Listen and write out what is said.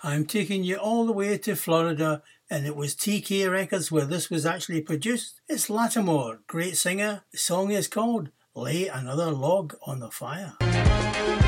I'm taking you all the way to Florida, and it was TK Records where this was actually produced. It's Lattimore, great singer. The song is called Lay Another Log on the Fire.